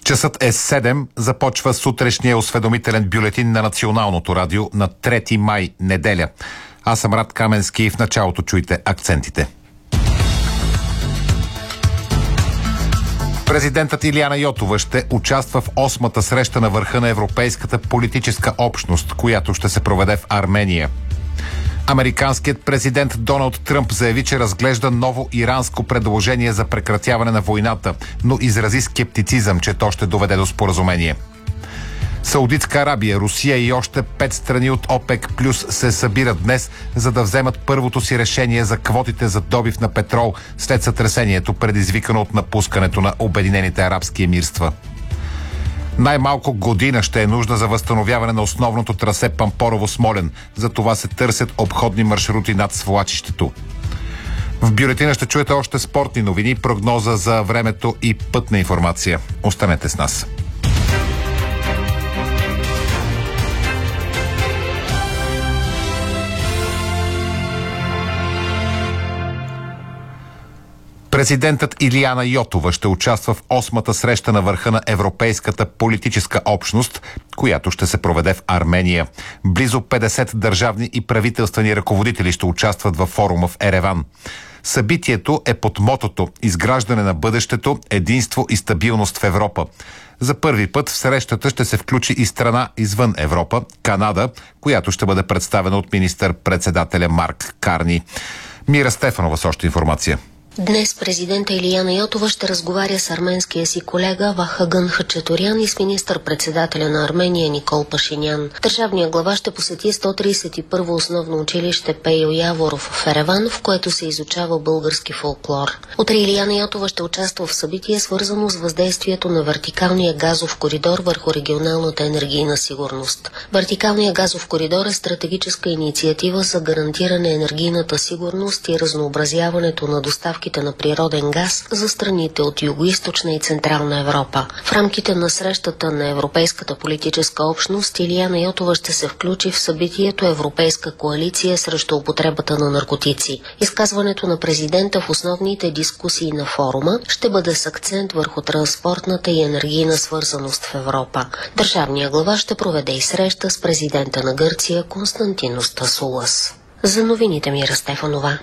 Часът е 7, започва сутрешния осведомителен бюлетин на Националното радио на 3 май, неделя. Аз съм Рад Каменски и в началото чуйте акцентите. Президентът Илияна Йотова ще участва в 8-та среща на върха на Европейската политическа общност, която ще се проведе в Армения. Американският президент Доналд Тръмп заяви, че разглежда ново иранско предложение за прекратяване на войната, но изрази скептицизъм, че то ще доведе до споразумение. Саудитска Арабия, Русия и още 5 страни от ОПЕК плюс се събират днес, за да вземат първото си решение за квотите за добив на петрол след сътресението, предизвикано от напускането на Обединените арабски емирства. Най-малко година ще е нужда за възстановяване на основното трасе Пампорово-Смолян. За това се търсят обходни маршрути над свлачището. В бюлетина ще чуете още спортни новини, прогноза за времето и пътна информация. Останете с нас. Президентът Илияна Йотова ще участва в 8-та среща на върха на Европейската политическа общност, която ще се проведе в Армения. Близо 50 държавни и правителствени ръководители ще участват във форума в Ереван. Събитието е под мотото „Изграждане на бъдещето, единство и стабилност в Европа“. За първи път в срещата ще се включи и страна извън Европа – Канада, която ще бъде представена от министър-председателя Марк Карни. Мира Стефанова с още информация. Днес президента Илияна Йотова ще разговаря с арменския си колега Вахагън Хачатурян и с министър-председателя на Армения Никол Пашинян. Държавният глава ще посети 131-во основно училище Пейо Яворов в Ереван, в което се изучава български фолклор. Утре Илияна Йотова ще участва в събитие, свързано с въздействието на вертикалния газов коридор върху регионалната енергийна сигурност. Вертикалният газов коридор е стратегическа инициатива за гарантиране енергийната сигурност и разнообразяването на доставки на природен газ за страните от Югоизточна и Централна Европа. В рамките на срещата на Европейската политическа общност Илияна Йотова ще се включи в събитието Европейска коалиция срещу употребата на наркотици. Изказването на президента в основните дискусии на форума ще бъде с акцент върху транспортната и енергийна свързаност в Европа. Държавният глава ще проведе и среща с президента на Гърция Константинос Тасулас. За новините Мира Стефанова.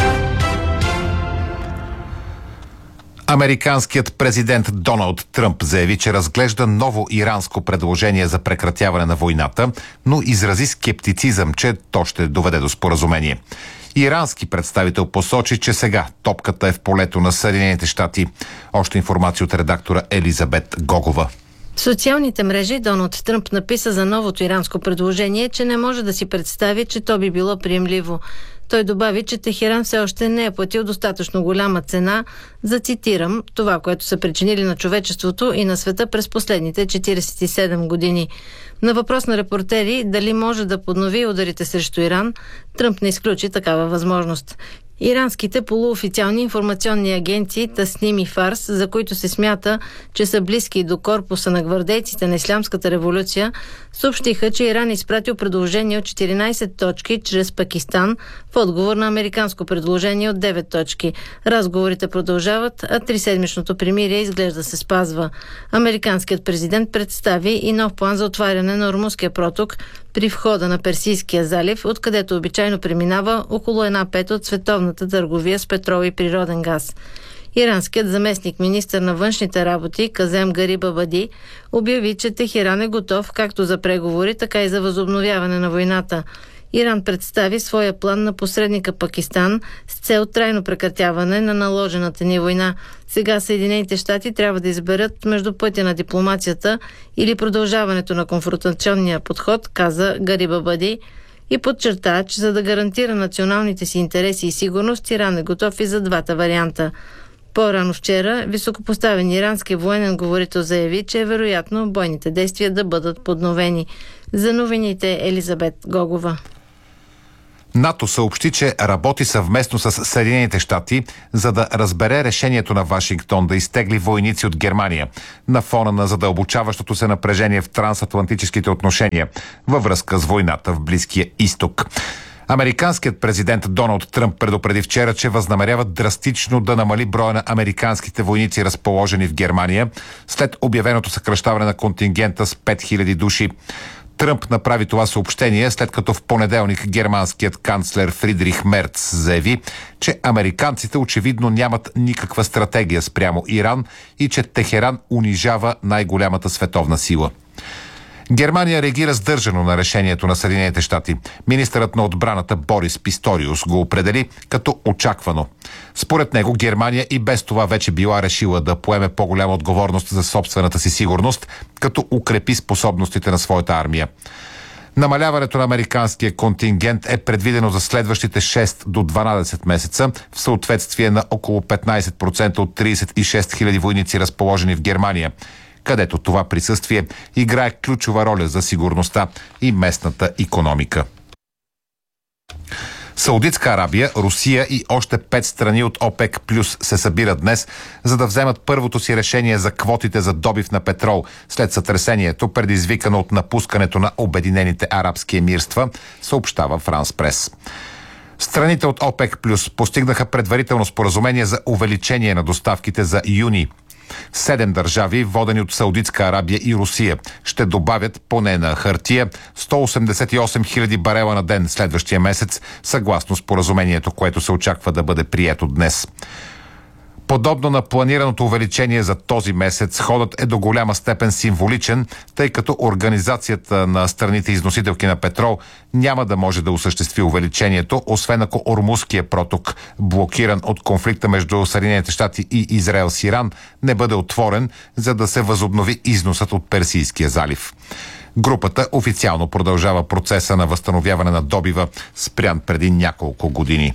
Американският президент Доналд Тръмп заяви, че разглежда ново иранско предложение за прекратяване на войната, но изрази скептицизъм, че то ще доведе до споразумение. Ирански представител посочи, че сега топката е в полето на Съединените щати. Още информация от редактора Елизабет Гогова. В социалните мрежи Доналд Тръмп написа за новото иранско предложение, че не може да си представи, че то би било приемливо. Той добави, че Техеран все още не е платил достатъчно голяма цена за, цитирам, това, което са причинили на човечеството и на света през последните 47 години. На въпрос на репортери дали може да поднови ударите срещу Иран, Тръмп не изключи такава възможност. Иранските полуофициални информационни агенции Тасним и Фарс, за които се смята, че са близки до корпуса на гвардейците на Ислямската революция, съобщиха, че Иран изпратил предложение от 14 точки чрез Пакистан в отговор на американско предложение от 9 точки. Разговорите продължават, а 3-седмичното примирие изглежда се спазва. Американският президент представи и нов план за отваряне на Ормузския проток при входа на Персийския залив, откъдето обичайно преминава около 1/5 от световната търговия с петрол и природен газ. Иранският заместник-министър на външните работи Казем Гарибабади обяви, че Техеран е готов както за преговори, така и за възобновяване на войната. Иран представи своя план на посредника Пакистан с цел трайно прекратяване на наложената ни война. Сега Съединените щати трябва да изберат между пътя на дипломацията или продължаването на конфронтационния подход, каза Гарибабади, и подчерта, че за да гарантира националните си интереси и сигурност, Иран е готов и за двата варианта. По-рано вчера високопоставен ирански военен говорител заяви, че е вероятно бойните действия да бъдат подновени. За новините Елизабет Гогова. НАТО съобщи, че работи съвместно с Съединените щати, за да разбере решението на Вашингтон да изтегли войници от Германия на фона на задълбочаващото се напрежение в трансатлантическите отношения във връзка с войната в Близкия изток. Американският президент Доналд Тръмп предупреди вчера, че възнамерява драстично да намали броя на американските войници, разположени в Германия, след обявеното съкращаване на контингента с 5000 души. Тръмп направи това съобщение, след като в понеделник германският канцлер Фридрих Мерц заяви, че американците очевидно нямат никаква стратегия спрямо Иран и че Техеран унижава най-голямата световна сила. Германия реагира сдържано на решението на Съединените щати. Министърът на отбраната Борис Писториус го определи като очаквано. Според него Германия и без това вече била решила да поеме по-голяма отговорност за собствената си сигурност, като укрепи способностите на своята армия. Намаляването на американския контингент е предвидено за следващите 6 до 12 месеца, в съответствие на около 15% от 36 000 войници, разположени в Германия, където това присъствие играе ключова роля за сигурността и местната икономика. Саудитска Арабия, Русия и още 5 страни от ОПЕК плюс се събират днес, за да вземат първото си решение за квотите за добив на петрол след сътресението, предизвикано от напускането на Обединените арабски емирства, съобщава Франс Прес. Страните от ОПЕК плюс постигнаха предварително споразумение за увеличение на доставките за юни. 7 държави, водени от Саудитска Арабия и Русия, ще добавят поне на хартия 188 000 барела на ден следващия месец, съгласно споразумението, което се очаква да бъде прието днес. Подобно на планираното увеличение за този месец, ходът е до голяма степен символичен, тъй като Организацията на страните износителки на петрол няма да може да осъществи увеличението, освен ако Ормузския проток, блокиран от конфликта между Съединените щати и Израел с Иран, не бъде отворен, за да се възобнови износът от Персийския залив. Групата официално продължава процеса на възстановяване на добива, спрян преди няколко години.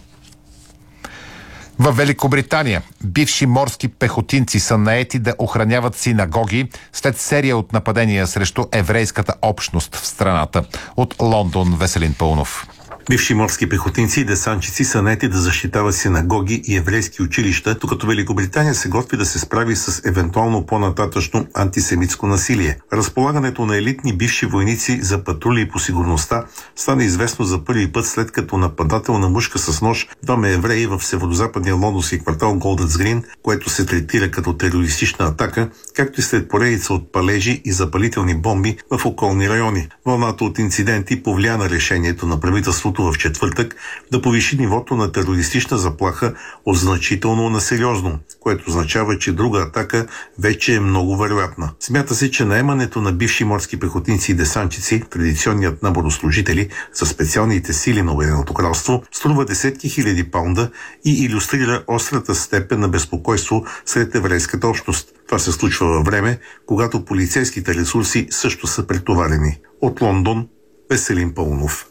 В Великобритания бивши морски пехотинци са наети да охраняват синагоги след серия от нападения срещу еврейската общност в страната. От Лондон Веселин Пълнов. Бивши морски пехотинци и десантчици са наети да защитават синагоги и еврейски училища, докато Великобритания се готви да се справи с евентуално по-нататъчно антисемитско насилие. Разполагането на елитни бивши войници за патрули по сигурността стана известно за първи път, след като нападател на мушка с нож двама евреи в северозападния лондонски квартал Голдърс Грин, което се третира като терористична атака, както и след поредица от палежи и запалителни бомби в околни райони. Вълната от инциденти повлия на решението на правителството в четвъртък да повиши нивото на терористична заплаха от значително на сериозно, което означава, че друга атака вече е много вероятна. Смята се, че наемането на бивши морски пехотинци и десантчици, традиционният набор служители за специалните сили на Обединеното кралство, струва десетки хиляди паунда и илюстрира острата степен на безпокойство сред еврейската общност. Това се случва във време, когато полицейските ресурси също са претоварени. От Лондон, Веселин Пълнов.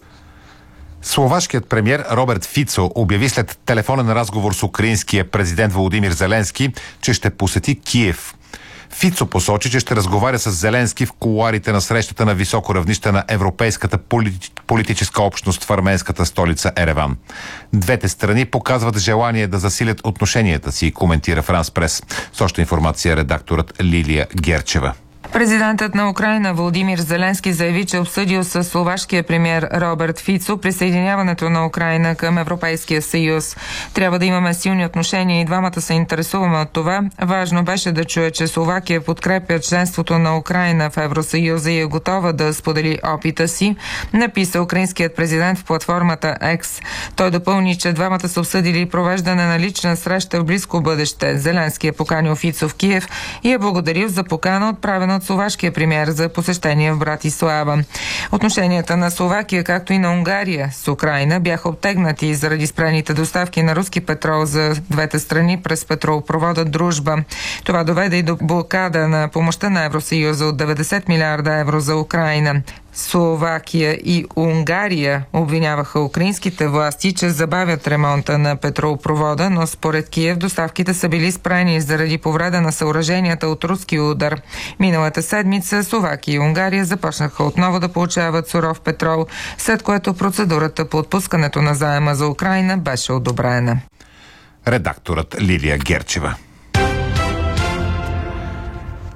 Словашкият премиер Роберт Фицо обяви след телефонен разговор с украинския президент Володимир Зеленски, че ще посети Киев. Фицо посочи, че ще разговаря с Зеленски в кулоарите на срещата на високо равнище на Европейската политическа общност в арменската столица Ереван. Двете страни показват желание да засилят отношенията си, коментира Франс Прес. С още информация редакторът Лилия Герчева. Президентът на Украйна Володимир Зеленски заяви, че обсъдил с словашкия премиер Роберт Фицо присъединяването на Украйна към Европейския съюз. Трябва да имаме силни отношения и двамата се интересуваме от това. Важно беше да чуе, че Словакия подкрепя членството на Украйна в Евросъюза и е готова да сподели опита си, написа украинският президент в платформата X. Той допълни, че двамата са обсъдили провеждане на лична среща в близко бъдеще. Зеленски е поканил Фицо в Киев и е благодарил за покана, отправена от словашкия премиер за посещение в Братислава. Отношенията на Словакия, както и на Унгария с Украйна, бяха обтегнати заради спрените доставки на руски петрол за двете страни през петролопровода Дружба. Това доведе и до блокада на помощта на Евросъюза от 90 милиарда евро за Украйна. Словакия и Унгария обвиняваха украинските власти, че забавят ремонта на петролопровода, но според Киев доставките са били спрени заради повреда на съоръженията от руски удар. Миналата седмица Словакия и Унгария започнаха отново да получават суров петрол, след което процедурата по отпускането на заема за Украйна беше одобрена. Редакторът Лилия Герчева.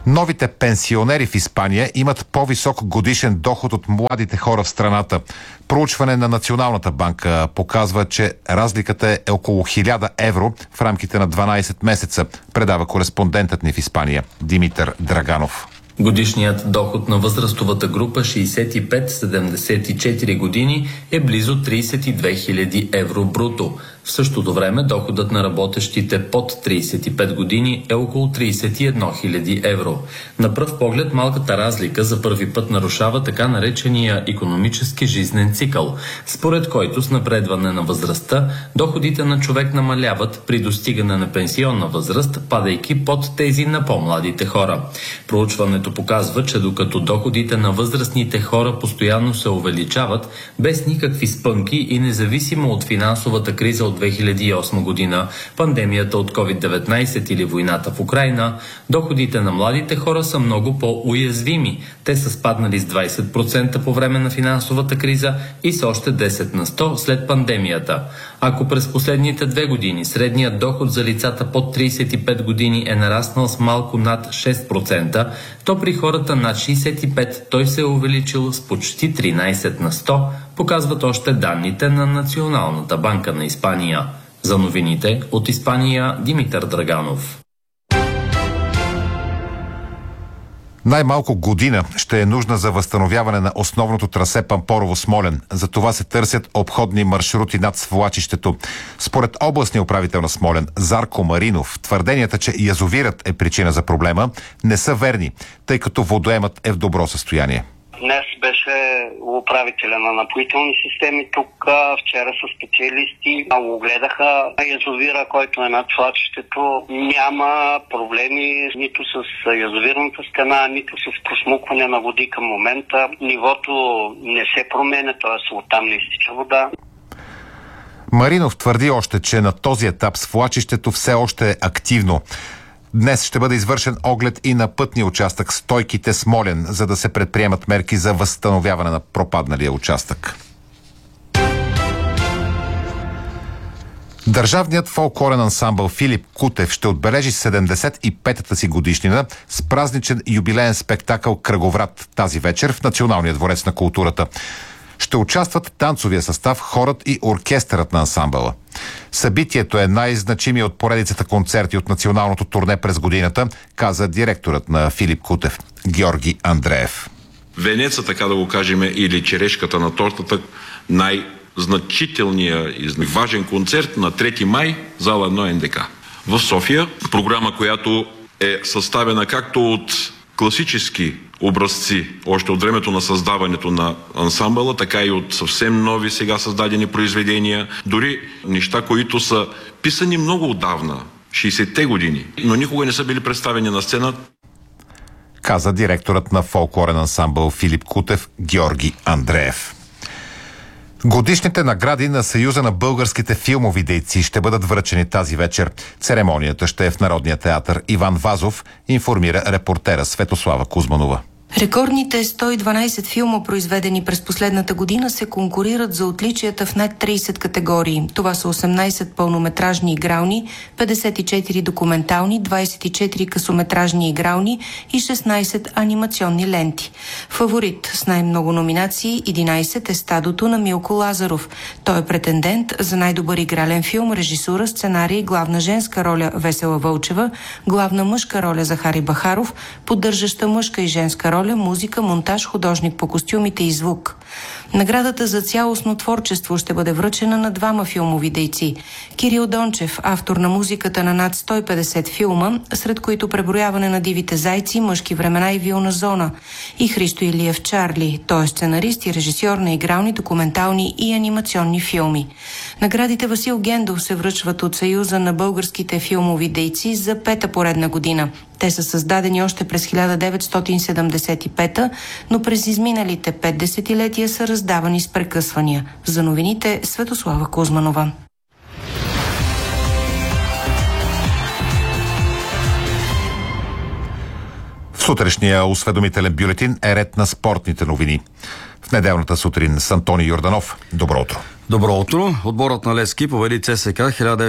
Новите пенсионери в Испания имат по-висок годишен доход от младите хора в страната. Проучване на Националната банка показва, че разликата е около 1000 евро в рамките на 12 месеца, предава кореспондентът ни в Испания Димитър Драганов. Годишният доход на възрастовата група 65-74 години е близо 32 000 евро бруто. В същото време доходът на работещите под 35 години е около 31 000 евро. На пръв поглед малката разлика за първи път нарушава така наречения икономически жизнен цикъл, според който с напредване на възрастта доходите на човек намаляват при достигане на пенсионна възраст, падайки под тези на по-младите хора. Проучването показва, че докато доходите на възрастните хора постоянно се увеличават, без никакви спънки и независимо от финансовата криза от 2008 година, пандемията от COVID-19 или войната в Украйна, доходите на младите хора са много по-уязвими. Те са спаднали с 20% по време на финансовата криза и с още 10 на 100 след пандемията. Ако през последните 2 години средният доход за лицата под 35 години е нараснал с малко над 6%, то при хората над 65 той се е увеличил с почти 13 на 100, показват още данните на Националната банка на Испания. За новините от Испания Димитър Драганов. Най-малко година ще е нужна за възстановяване на основното трасе Пампорово-Смолян. За това се търсят обходни маршрути над свлачището. Според областния управител на Смолян Зарко Маринов, твърденията, че язовирът е причина за проблема, не са верни, тъй като водоемът е в добро състояние. Днес беше управителя на напоителни системи тук, вчера са специалисти, огледаха язовира, който е над свлачището. Няма проблеми нито с язовирната стена, нито с просмукване на води към момента. Нивото не се променя, т.е. оттам не изтича вода. Маринов твърди още, че на този етап свлачището все още е активно. Днес ще бъде извършен оглед и на пътния участък Стойките-Смолян, за да се предприемат мерки за възстановяване на пропадналия участък. Държавният фолклорен ансамбъл Филип Кутев ще отбележи 75-та си годишнина с празничен юбилеен спектакъл «Кръговрат» тази вечер в Националния дворец на културата. Ще участват танцовия състав, хорът и оркестърът на ансамбъла. Събитието е най-значими от поредицата концерти от националното турне през годината, каза директорът на Филип Кутев Георги Андреев. Венеца, така да го кажем, или черешката на тортата, най-значителният и важен концерт на 3 май, зала 1 НДК. В София, програма, която е съставена както от класически образци, още от времето на създаването на ансамбъла, така и от съвсем нови сега създадени произведения, дори неща, които са писани много отдавна, 60-те години, но никога не са били представени на сцена. Каза директорът на фолклорен ансамбъл Филип Кутев Георги Андреев. Годишните награди на Съюза на българските филмови дейци ще бъдат връчени тази вечер. Церемонията ще е в Народния театър Иван Вазов, информира репортера Светослава Кузманова. Рекордните 112 филма, произведени през последната година, се конкурират за отличията в над 30 категории. Това са 18 пълнометражни игрални, 54 документални, 24 късометражни игрални и 16 анимационни ленти. Фаворит с най-много номинации 11 е «Стадото» на Милко Лазаров. Той е претендент за най-добър игрален филм, режисура, сценарий, главна женска роля Весела Вълчева, главна мъжка роля Захари Бахаров, поддържаща мъжка и женска роля, музика, монтаж, художник по костюмите и звук. Наградата за цялостно творчество ще бъде връчена на 2 филмови дейци. Кирил Дончев, автор на музиката на над 150 филма, сред които «Преброяване на дивите зайци», «Мъжки времена» и «Вилна зона», и Христо Илиев Чарли, той е сценарист и режисьор на игрални, документални и анимационни филми. Наградите Васил Гендов се връчват от Съюза на българските филмови дейци за 5-та поредна година. Те са създадени още през 1975, но през изминалите 5 десетилетия са раздавани с прекъсвания. За новините Светослава Кузманова. В сутрешния осведомителен бюлетин е ред на спортните новини. в неделната сутрин с Антони Йорданов. Добро утро! Добро утро! Отборът на Левски победи ЦСКА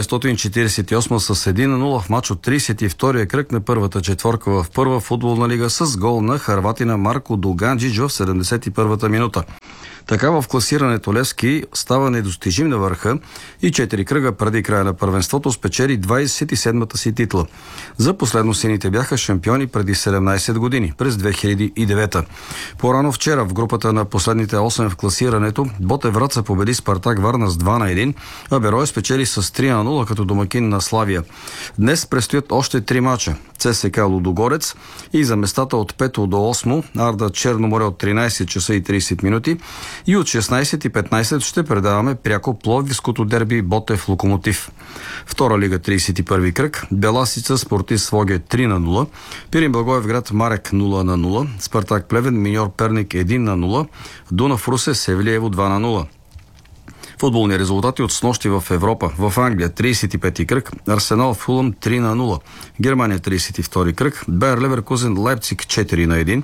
1948 с 1-0 в матч от 32-я кръг на първата четворка в първа футболна лига с гол на хърватина Марко Дуганджич в 71-та минута. Така в класирането Левски става недостижим на върха и 4 кръга преди края на първенството спечели 27-та си титла. За последно сините бяха шампиони преди 17 години, през 2009. По-рано вчера в групата на последните 8 в класирането Ботев Враца победи Спартак Варна с 2-1, а Берое спечели с 3-0 като домакин на Славия. Днес предстоят още 3 мача. ЦСКА Лудогорец и за местата от 5 до 8 Арда Черноморе от 13 часа и 30 минути и от 16:15 ще предаваме пряко пловдивското дерби Ботев Локомотив. Втора лига 31 кръг. Беласица Спортист Своге 3-0. Пирин Благоевград Марек 0-0. Спартак Плевен Миньор Перник 1-0. Дунав Русе Севлиево 2-0. Футболни резултати от снощи в Европа. В Англия 35-ти кръг, Арсенал Фулъм 3-0. Германия 32-ти кръг, Байер Леверкузен Лайпциг 4-1.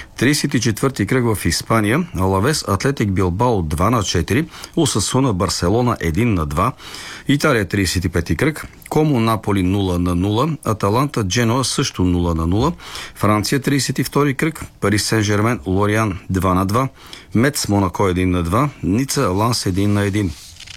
34-ти кръг в Испания, Алавес Атлетик Билбао 2-4, Осасуна Барселона 1-2. Италия 35-ти кръг, Комо Наполи 0-0, Аталанта Дженоа също 0-0. Франция 32-ти кръг, Пари Сен-Жермен Лориан 2-2, Мец Монако 1-2, Ница Ланс 1-1.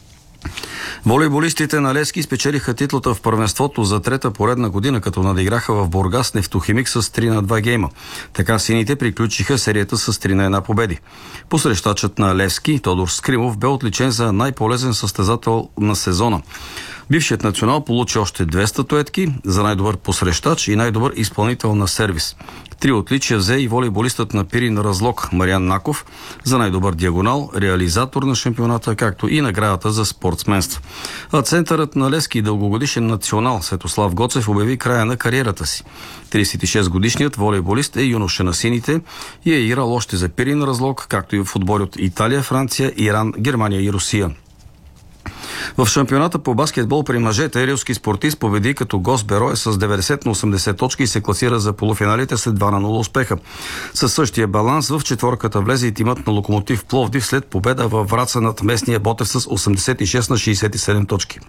Волейболистите на Левски спечелиха титлата в първенството за трета поредна година, като надиграха в Бургас Нефтохимик с 3-2 гейма. Така сините приключиха серията с 3-1 победи. Посрещачът на Левски, Тодор Скримов, бе отличен за най-полезен състезател на сезона. Бившият национал получи още 2 статуетки за най-добър посрещач и най-добър изпълнител на сервис. 3 отличия взе и волейболистът на Пирин Разлог Мариан Наков за най-добър диагонал, реализатор на шампионата, както и наградата за спортсменство. А центърът на Левски дългогодишен национал Светослав Гоцев обяви края на кариерата си. 36-годишният волейболист е юноша на сините и е играл още за Пирин Разлог, както и в отбори от Италия, Франция, Иран, Германия и Русия. В шампионата по баскетбол при мъжете рилски спортист победи като гост Берое с 90-80 точки и се класира за полуфиналите след 2-0 успеха. Със същия баланс в четворката влезе и тимът на Локомотив Пловдив след победа във Враца над местния Ботев с 86-67 точки.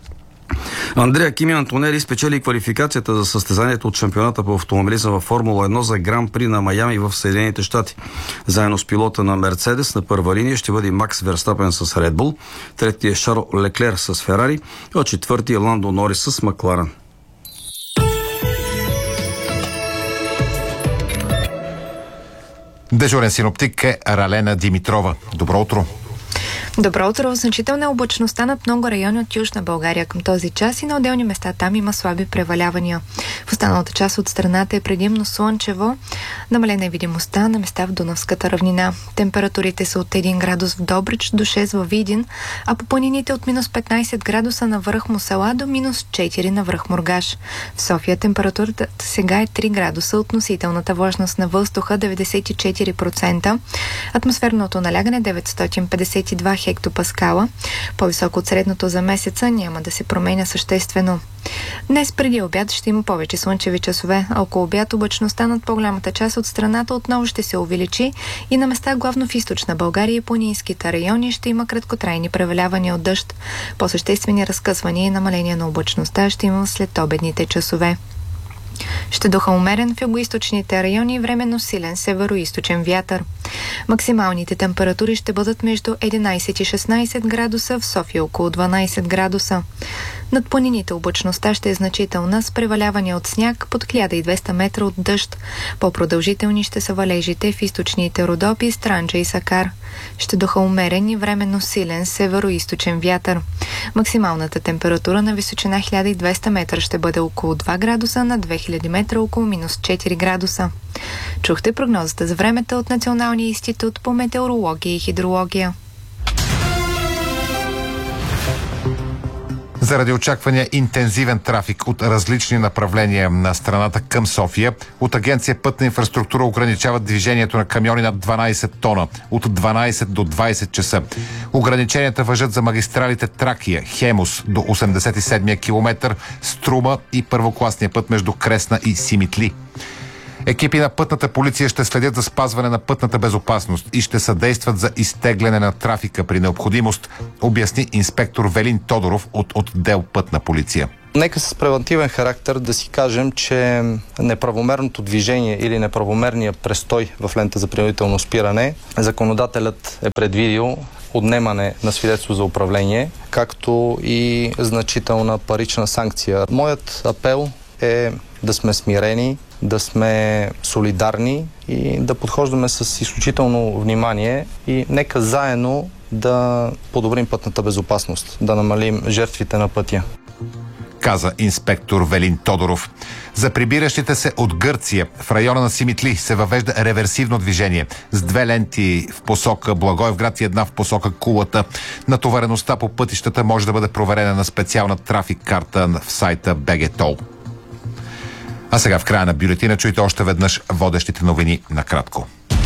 Андреа Кими Антонели спечели квалификацията за състезанието от шампионата по автомобилизъм във Формула 1 за Гран При на Майами в Съединените щати. Заедно с пилота на Мерцедес на първа линия ще бъде Макс Верстапен с Red Bull, третия Шарл Леклер с Ферари, а четвъртия Ландо Норис с Макларен. Дежурен синоптик е Ралена Димитрова. Добро утро! Добро утро! Значителна е облачността над много райони от Южна България към този час и на отделни места там има слаби превалявания. В останалата част от страната е предимно слънчево, намалена е видимостта на места в Дунавската равнина. Температурите са от 1 градус в Добрич до 6 във Видин, а по планините от минус 15 градуса на връх Мусала до минус 4 на връх Мургаш. В София температурата сега е 3 градуса, относителната влажност на въздуха 94%, атмосферното налягане 952 хектопаскала. По-високо от средното за месеца няма да се променя съществено. Днес преди обяд ще има повече слънчеви часове, а около обяд облачността над по-голямата част от страната отново ще се увеличи и на места главно в източна България и планинските райони ще има краткотрайни превалявания от дъжд. По-съществени разкъсвания и намаление на облачността ще има след обедните часове. Ще духа умерен в югоизточните райони и временно силен североизточен вятър. Максималните температури ще бъдат между 11 и 16 градуса, в София около 12 градуса. Над планините облачността ще е значителна с преваляване от сняг под 1200 метра от дъжд. По-продължителни ще са валежите в източните Родопи, Странджа и Сакар. Ще духа умерен и временно силен североизточен вятър. Максималната температура на височина 1200 метра ще бъде около 2 градуса, на 2000 метра около минус 4 градуса. Чухте прогнозата за времето от Националния институт по метеорология и хидрология. Заради очаквания интензивен трафик от различни направления на страната към София, от Агенция Пътна инфраструктура ограничават движението на камиони над 12 тона от 12 до 20 часа. Ограниченията важат за магистралите Тракия, Хемус до 87-я километър, Струма и първокласния път между Кресна и Симитли. Екипи на пътната полиция ще следят за спазване на пътната безопасност и ще съдействат за изтегляне на трафика при необходимост, обясни инспектор Велин Тодоров от отдел Пътна полиция. Нека с превантивен характер да си кажем, че неправомерното движение или неправомерният престой в лента за принудително спиране, законодателят е предвидил отнемане на свидетелство за управление, както и значителна парична санкция. Моят апел е да сме смирени, да сме солидарни и да подхождаме с изключително внимание и нека заедно да подобрим пътната безопасност, да намалим жертвите на пътя, каза инспектор Велин Тодоров. За прибиращите се от Гърция в района на Симитли се въвежда реверсивно движение с 2 ленти в посока Благоевград и 1 в посока Кулата. Натовареността по пътищата може да бъде проверена на специална трафик карта в сайта BG-Toll. А сега в края на бюлетина чуйте още веднъж водещите новини накратко.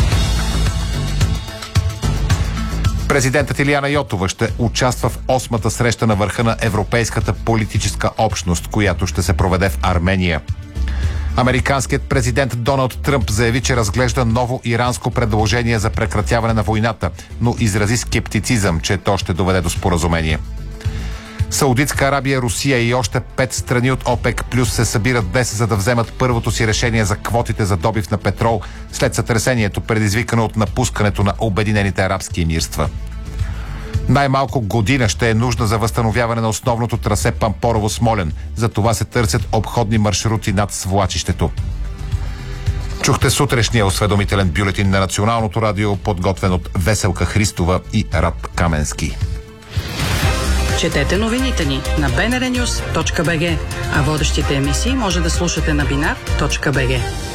Президентът Илияна Йотова ще участва в 8-та среща на върха на Европейската политическа общност, която ще се проведе в Армения. Американският президент Доналд Тръмп заяви, че разглежда ново иранско предложение за прекратяване на войната, но изрази скептицизъм, че то ще доведе до споразумение. Саудитска Арабия, Русия и още 5 страни от ОПЕК плюс се събират днес, за да вземат първото си решение за квотите за добив на петрол след сътресението, предизвикано от напускането на Обединените арабски емирства. Най-малко година ще е нужна за възстановяване на основното трасе Пампорово-Смолян. За това се търсят обходни маршрути над свлачището. Чухте сутрешния осведомителен бюлетин на Националното радио, подготвен от Веселка Христова и Рад Каменски. Четете новините ни на bnrnews.bg, а водещите емисии може да слушате на binar.bg.